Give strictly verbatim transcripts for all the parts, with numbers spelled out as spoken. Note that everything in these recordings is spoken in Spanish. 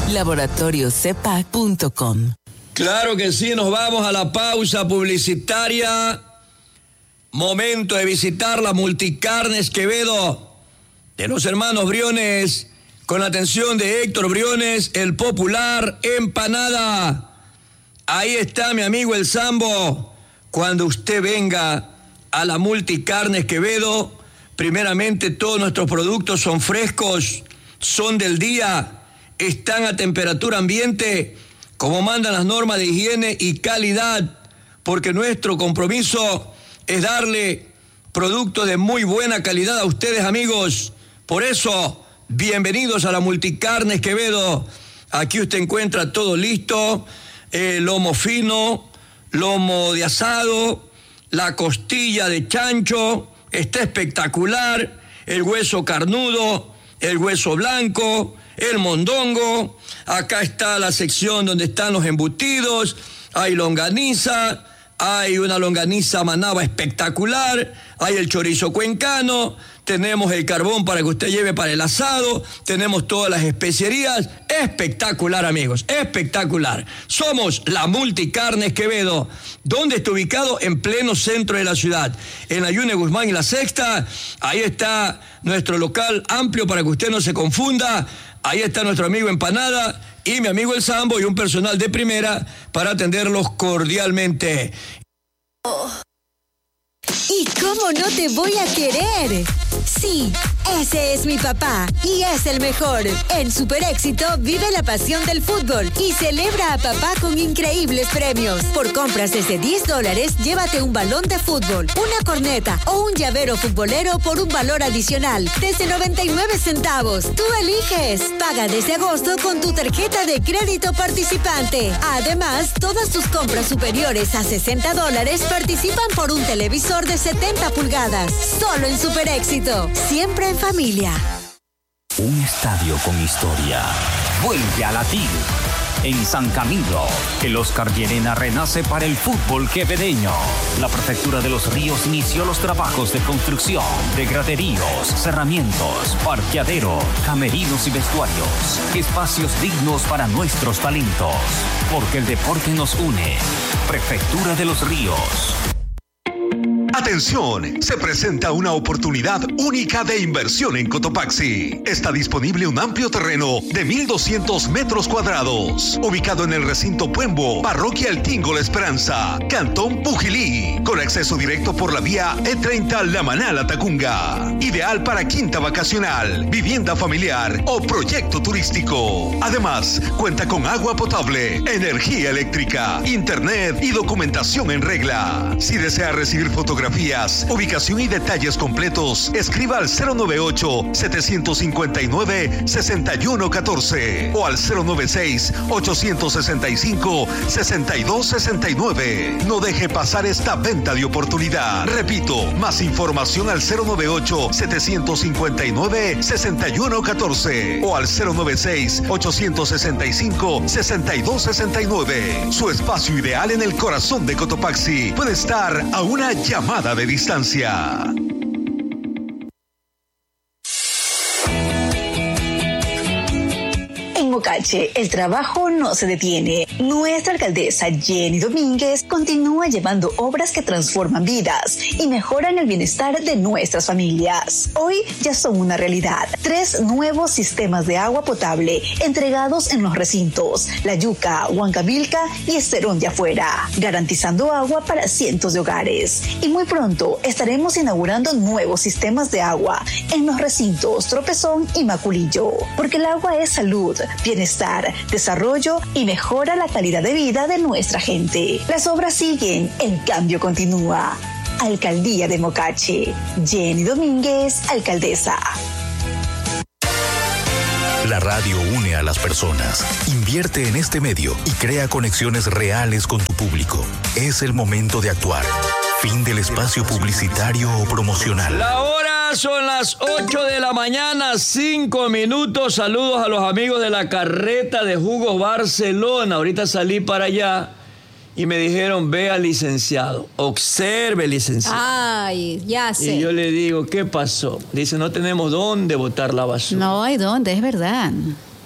laboratorio cepac punto com. Claro que sí, nos vamos a la pausa publicitaria. Momento de visitar la Multicarnes Quevedo de los hermanos Briones, con la atención de Héctor Briones, el popular Empanada. Ahí está mi amigo el Sambo. Cuando usted venga a la Multicarnes Quevedo, primeramente todos nuestros productos son frescos, son del día, están a temperatura ambiente, como mandan las normas de higiene y calidad, porque nuestro compromiso es darle productos de muy buena calidad a ustedes, amigos. Por eso, bienvenidos a la Multicarnes Quevedo. Aquí usted encuentra todo listo, eh, lomo fino, lomo de asado, la costilla de chancho, está espectacular, el hueso carnudo, el hueso blanco, el mondongo. Acá está la sección donde están los embutidos, hay longaniza, hay una longaniza manaba espectacular, hay el chorizo cuencano, tenemos el carbón para que usted lleve para el asado, tenemos todas las especierías. Espectacular, amigos, espectacular. Somos la Multicarnes Quevedo. ¿Dónde está ubicado? En pleno centro de la ciudad, en la Yune Guzmán y la Sexta. Ahí está nuestro local amplio para que usted no se confunda. Ahí está nuestro amigo Empanada y mi amigo el Sambo y un personal de primera para atenderlos cordialmente. Oh. ¿Y cómo no te voy a querer? Sí, ese es mi papá y es el mejor. En Super Éxito vive la pasión del fútbol y celebra a papá con increíbles premios. Por compras desde diez dólares, llévate un balón de fútbol, una corneta o un llavero futbolero por un valor adicional desde noventa y nueve centavos. Tú eliges. Paga desde agosto con tu tarjeta de crédito participante. Además, todas tus compras superiores a sesenta dólares participan por un televisor de setenta pulgadas. Solo en Super Éxito. Siempre en familia. Un estadio con historia vuelve a latir. En San Camilo, el Oscar Llerena renace para el fútbol quevedeño. La Prefectura de los Ríos inició los trabajos de construcción de graderíos, cerramientos, parqueadero, camerinos y vestuarios. Espacios dignos para nuestros talentos. Porque el deporte nos une. Prefectura de los Ríos. Atención, se presenta una oportunidad única de inversión en Cotopaxi. Está disponible un amplio terreno de mil doscientos metros cuadrados, ubicado en el recinto Puembo, Parroquia El Tingo La Esperanza, Cantón Pujilí, con acceso directo por la vía E treinta La Manala Tacunga. Ideal para quinta vacacional, vivienda familiar o proyecto turístico. Además, cuenta con agua potable, energía eléctrica, internet y documentación en regla. Si desea recibir fotografías, ubicación y detalles completos, escriba al cero noventa y ocho, setecientos cincuenta y nueve, sesenta y uno catorce o al cero noventa y seis, ochocientos sesenta y cinco, sesenta y dos sesenta y nueve. No deje pasar esta venta de oportunidad. Repito, más información al cero noventa y ocho, setecientos cincuenta y nueve, sesenta y uno catorce o al cero noventa y seis, ochocientos sesenta y cinco, sesenta y dos sesenta y nueve. Su espacio ideal en el corazón de Cotopaxi puede estar a una llamada de distancia. En Mocache, el trabajo no se detiene. Nuestra alcaldesa Jenny Domínguez continúa llevando obras que transforman vidas y mejoran el bienestar de nuestras familias. Hoy ya son una realidad. Tres nuevos sistemas de agua potable entregados en los recintos La Yuca, Huancavilca y Esterón de Afuera, garantizando agua para cientos de hogares. Y muy pronto estaremos inaugurando nuevos sistemas de agua en los recintos Tropezón y Maculillo, porque el agua es salud, bienestar, desarrollo y mejora la calidad de vida de nuestra gente. Las obras siguen, el cambio continúa. Alcaldía de Mocache. Jenny Domínguez, alcaldesa. La radio une a las personas. Invierte en este medio y crea conexiones reales con tu público. Es el momento de actuar. Fin del espacio publicitario o promocional. La hora son las ocho de la mañana, cinco minutos. Saludos a los amigos de la carreta de Jugos Barcelona. Ahorita salí para allá y me dijeron, vea licenciado, observe licenciado. Ay, ya sé. Y yo le digo, ¿qué pasó? Dice, no tenemos dónde botar la basura. No hay dónde, es verdad.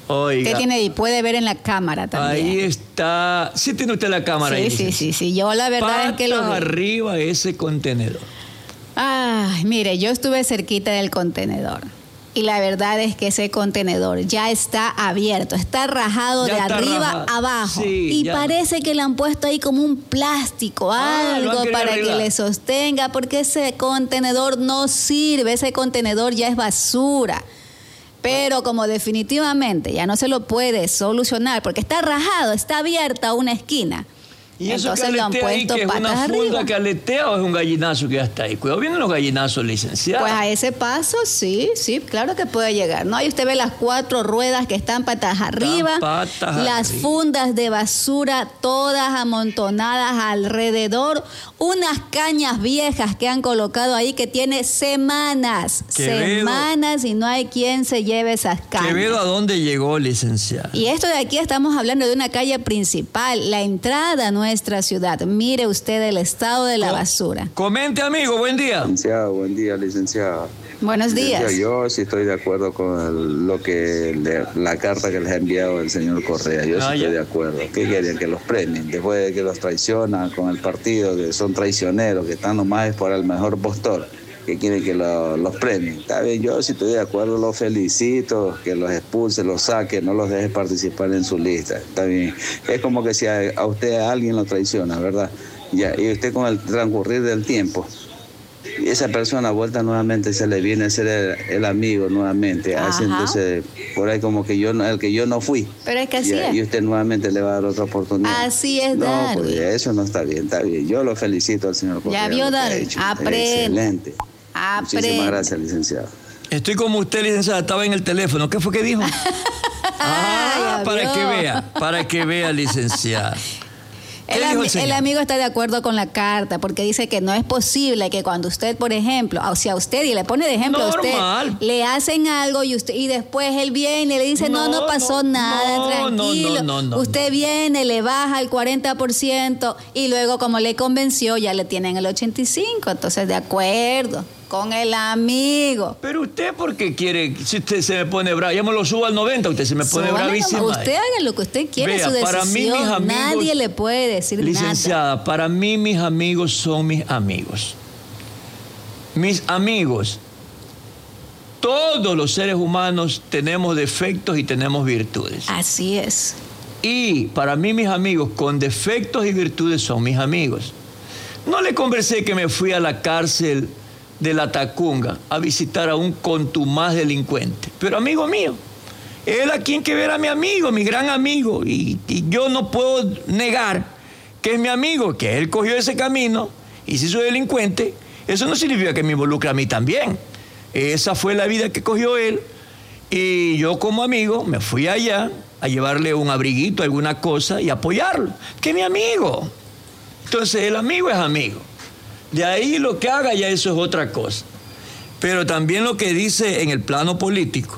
Oiga. Usted tiene y puede ver en la cámara también. Ahí está. Sí tiene usted la cámara sí, ahí. Sí, sí, sí. Yo la verdad Patas es que lo vi. arriba ese contenedor. Ay, mire, yo estuve cerquita del contenedor. Y la verdad es que ese contenedor ya está abierto, está rajado ya de está arriba rajado. abajo. Sí, y ya. Parece que le han puesto ahí como un plástico, ah, algo para arreglar. Que le sostenga, porque ese contenedor no sirve, ese contenedor ya es basura. Pero como definitivamente ya no se lo puede solucionar, porque está rajado, está abierta una esquina. ¿Y eso entonces lo han puesto ahí, que patas es una funda arriba. Que aletea o es un gallinazo que ya está ahí? Cuidado, vienen los gallinazos, licenciados. Pues a ese paso, sí, sí, claro que puede llegar. No, ahí usted ve las cuatro ruedas que están patas arriba, patas las arriba. Fundas de basura todas amontonadas alrededor, unas cañas viejas que han colocado ahí que tiene semanas, Quevedo, semanas y no hay quien se lleve esas cañas. Quevedo, ¿a dónde llegó, licenciado? Y esto de aquí estamos hablando de una calle principal, la entrada no es nuestra ciudad. Mire usted el estado de la Com- basura. Comente, amigo, buen día. Licenciado, buen día, licenciado. Buenos días. Licenciado, yo sí estoy de acuerdo con el, lo que le, la carta que les ha enviado el señor Correa. Yo ah, sí estoy ya. de acuerdo. ¿Qué quieren? Que los premien. Después de que los traicionan con el partido, que son traicioneros, que están nomás por el mejor postor, que quieren que lo, los premien. Está bien, yo sí estoy de acuerdo, los felicito, que los expulse, los saque, no los deje participar en su lista. Está bien. Es como que si a, a usted a alguien lo traiciona, ¿verdad? Ya, y usted con el transcurrir del tiempo, y esa persona vuelta nuevamente se le viene a ser el, el amigo nuevamente. Hace, entonces, por ahí como que yo el que yo no fui. Pero es que así ya, es. Y usted nuevamente le va a dar otra oportunidad. Así es, no, Darwin. Pues eso no está bien, está bien. Yo lo felicito al señor Correa. Ya vio, Darwin. Aprende. Excelente. Aprende. Muchísimas gracias, licenciado. Estoy como usted, licenciada, estaba en el teléfono. ¿Qué fue que dijo? ah, para vio. que vea, para que vea, licenciada. El, am- el, el amigo está de acuerdo con la carta porque dice que no es posible que cuando usted, por ejemplo, o sea, usted, y le pone de ejemplo Normal. a usted, le hacen algo y usted y después él viene y le dice, no, no, no pasó no, nada, no, tranquilo. No, no, no, usted no. viene, le baja el cuarenta por ciento y luego como le convenció ya le tienen el ochenta y cinco por ciento. Entonces, de acuerdo con el amigo. Pero usted, ¿por qué quiere? Si usted se me pone bravo, ya me lo subo al noventa, usted se me pone Súbame, bravísima. Usted haga lo que usted quiera, Vea, su decisión. Para mí, mis amigos, nadie le puede decir licenciada, nada. Licenciada, para mí mis amigos son mis amigos. Mis amigos, todos los seres humanos tenemos defectos y tenemos virtudes. Así es. Y para mí mis amigos con defectos y virtudes son mis amigos. No le conversé que me fui a la cárcel de la Tacunga a visitar a un contumaz delincuente, pero amigo mío, él a quien que ver a mi amigo, mi gran amigo, y, y yo no puedo negar que es mi amigo, que él cogió ese camino y si soy delincuente, eso no significa que me involucre a mí también. Esa fue la vida que cogió él y yo como amigo me fui allá a llevarle un abriguito, alguna cosa y apoyarlo, que es mi amigo. Entonces el amigo es amigo. De ahí lo que haga ya eso es otra cosa. Pero también lo que dice en el plano político,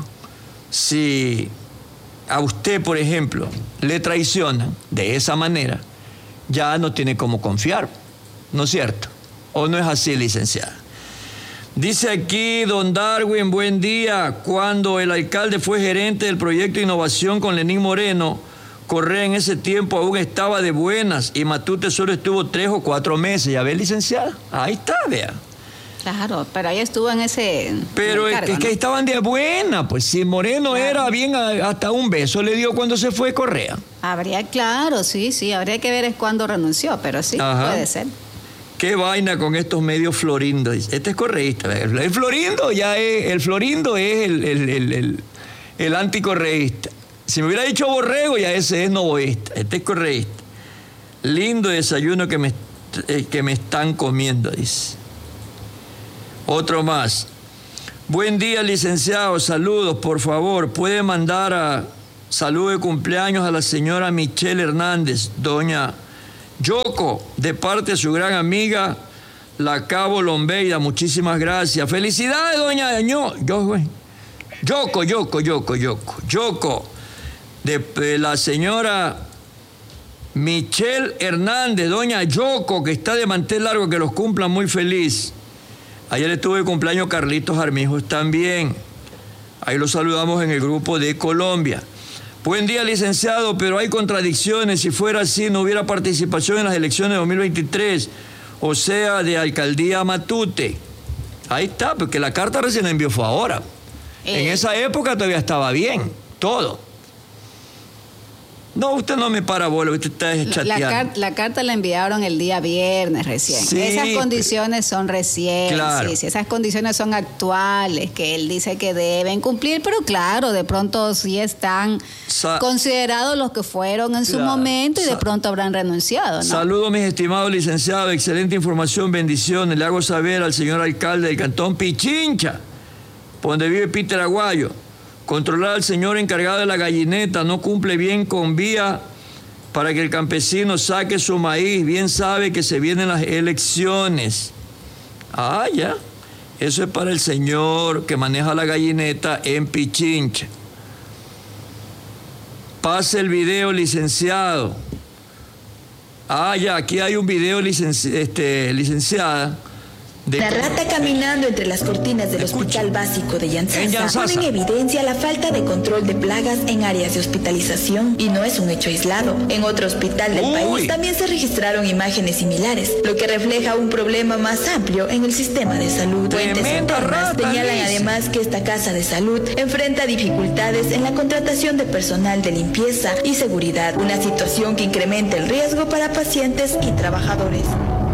si a usted, por ejemplo, le traicionan de esa manera, ya no tiene cómo confiar, ¿no es cierto? ¿O no es así, licenciada? Dice aquí don Darwin, buen día, cuando el alcalde fue gerente del proyecto de innovación con Lenín Moreno, Correa en ese tiempo aún estaba de buenas y Matute solo estuvo tres o cuatro meses. ¿Ya ve, licenciada? Ahí está, vea. Claro, pero ahí estuvo en ese... Pero en el cargo, es que, ¿no? que estaban de buena, pues si Moreno claro. era bien, hasta un beso le dio cuando se fue Correa. Habría, claro, sí, sí, habría que ver es cuándo renunció, pero sí, Ajá. puede ser. Qué vaina con estos medios florindos. Este es correísta. El florindo ya es, el florindo es el, el, el, el, el anticorreísta. Si me hubiera dicho borrego, ya ese es novoísta. Este es correísta. Lindo desayuno que me, que me están comiendo, dice. Otro más. Buen día, licenciado. Saludos, por favor. ¿Puede mandar a saludo de cumpleaños a la señora Michelle Hernández, doña Yoko, de parte de su gran amiga, la Cabo Lombeida? Muchísimas gracias. Felicidades, doña Ño, yo, Yoko, Yoko, Yoko, Yoko. Yoko, de, de la señora Michelle Hernández, doña Yoko, que está de mantel largo, que los cumplan muy feliz. Ayer estuvo de cumpleaños Carlitos Armijos también. Ahí los saludamos en el grupo de Colombia. Buen día, licenciado, pero hay contradicciones. Si fuera así, no hubiera participación en las elecciones de dos mil veintitrés, o sea, de alcaldía Matute. Ahí está, porque la carta recién la envió fue ahora. Eh. En esa época todavía estaba bien, todo. No, usted no me para bola, usted está chateando. La, car la carta la enviaron el día viernes recién. Sí, esas condiciones son recientes, claro. sí, sí, esas condiciones son actuales, que él dice que deben cumplir, pero claro, de pronto sí están Sa considerados los que fueron en claro. su momento y de pronto habrán renunciado, ¿no? Saludos, mis estimados licenciados, excelente información, bendiciones. Le hago saber al señor alcalde del cantón Pichincha, por donde vive Peter Aguayo. Controlar al señor encargado de la gallineta, no cumple bien con vía para que el campesino saque su maíz, bien sabe que se vienen las elecciones. Ah, ya, eso es para el señor que maneja la gallineta en Pichincha. Pase el video, licenciado. Ah, ya, aquí hay un video, licenci este, licenciada. De... La rata caminando entre las cortinas del Escucha. Hospital Básico de Yanzasa pone en evidencia la falta de control de plagas en áreas de hospitalización, y no es un hecho aislado. En otro hospital del Uy. país también se registraron imágenes similares, lo que refleja un problema más amplio en el sistema de salud. Fuentes internas señalan además que esta casa de salud enfrenta dificultades en la contratación de personal de limpieza y seguridad, una situación que incrementa el riesgo para pacientes y trabajadores.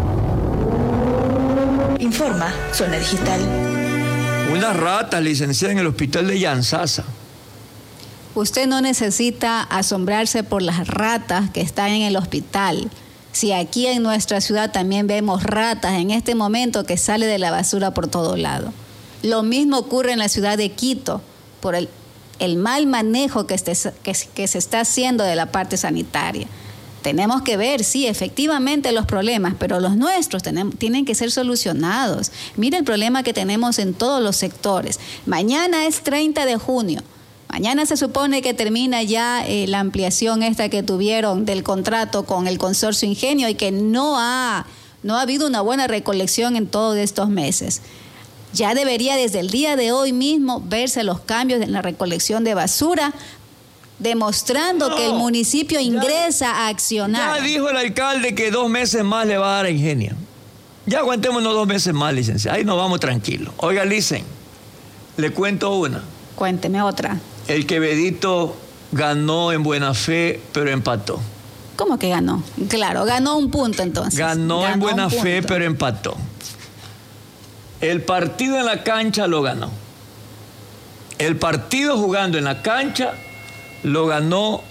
Informa Zona Digital. Unas ratas, licenciada, en el hospital de Yanzasa. Usted no necesita asombrarse por las ratas que están en el hospital. Si aquí en nuestra ciudad también vemos ratas en este momento que sale de la basura por todo lado. Lo mismo ocurre en la ciudad de Quito por el, el mal manejo que, este, que, que se está haciendo de la parte sanitaria. Tenemos que ver, sí, efectivamente los problemas, pero los nuestros tenemos, tienen que ser solucionados. Mira el problema que tenemos en todos los sectores. Mañana es treinta de junio. Mañana se supone que termina ya eh, la ampliación esta que tuvieron del contrato con el consorcio Ingenio y que no ha, no ha habido una buena recolección en todos estos meses. Ya debería desde el día de hoy mismo verse los cambios en la recolección de basura, demostrando no, que el municipio ingresa ya, a accionar. Ya dijo el alcalde que dos meses más le va a dar a Ingenio. Ya aguantémonos dos meses más, licenciada. Ahí nos vamos tranquilos. Oiga, licen, le cuento una. Cuénteme otra. El Quevedito ganó en buena fe, pero empató. ¿Cómo que ganó? Claro, ganó un punto entonces. Ganó, ganó en buena fe, pero empató. El partido en la cancha lo ganó. El partido jugando en la cancha lo ganó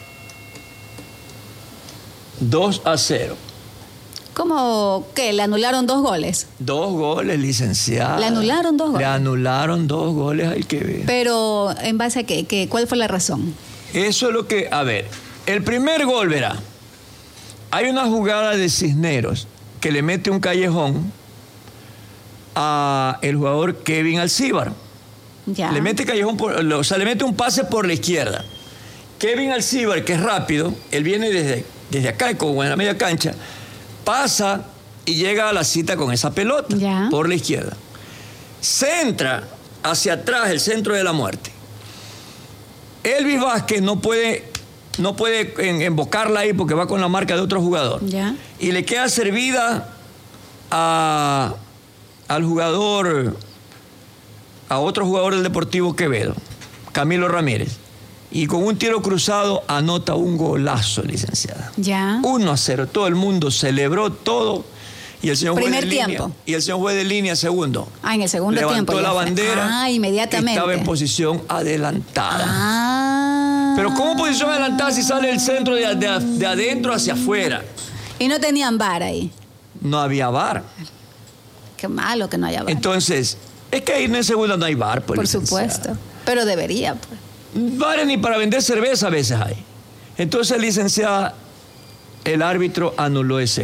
dos a cero. ¿Cómo que le anularon dos goles? Dos goles, licenciada. ¿Le anularon dos goles? Le anularon dos goles al Quevedo. Pero, ¿en base a qué? ¿Qué? ¿Cuál fue la razón? Eso es lo que... A ver, el primer gol, verá. Hay una jugada de Cisneros que le mete un callejón a el jugador Kevin Alcíbar. Ya. Le mete callejón, por, o sea, le mete un pase por la izquierda. Kevin Alcíbar, que es rápido, él viene desde, desde acá, como en la media cancha, pasa y llega a la cita con esa pelota ya. por la izquierda. Centra hacia atrás el centro de la muerte. Elvis Vázquez no puede, no puede embocarla ahí porque va con la marca de otro jugador. Ya. Y le queda servida a, al jugador, a otro jugador del Deportivo Quevedo, Camilo Ramírez. Y con un tiro cruzado anota un golazo, licenciada. Ya. uno a cero. Todo el mundo celebró todo. Y el señor Primer juez de tiempo. línea. Y el señor juez de línea segundo. Ah, en el segundo levantó tiempo. Levantó la bandera. Ah, inmediatamente. Estaba en posición adelantada. Ah. Pero ¿cómo posición adelantada si sale el centro de, de, de adentro hacia afuera? Y no tenían V A R ahí. No había V A R. Qué malo que no haya V A R. Entonces, es que ahí en el segundo no hay V A R. Pues, por licenciada. supuesto. Pero debería, pues. V A R ni para vender cerveza a veces hay. Entonces, licenciada, el árbitro anuló ese